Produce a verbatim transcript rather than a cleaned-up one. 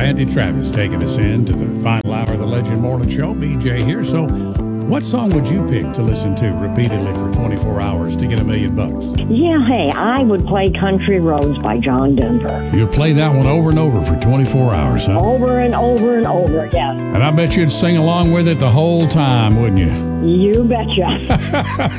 Randy Travis taking us into the final hour of the Legend Morning Show. B J here. So, what song would you pick to listen to repeatedly for twenty-four hours to get a million bucks? Yeah, hey, I would play Country Roads by John Denver. You'd play that one over and over for twenty-four hours, huh? Over and over and over, yes. And I bet you'd sing along with it the whole time, wouldn't you? You betcha.